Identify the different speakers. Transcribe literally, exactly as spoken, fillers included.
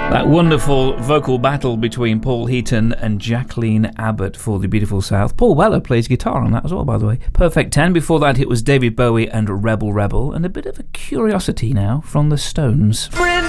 Speaker 1: That wonderful vocal battle between Paul Heaton and Jacqueline Abbott for The Beautiful South. Paul Weller plays guitar on that as well, by the way. Perfect ten. Before that, it was David Bowie and Rebel Rebel, and a bit of a curiosity now from the Stones.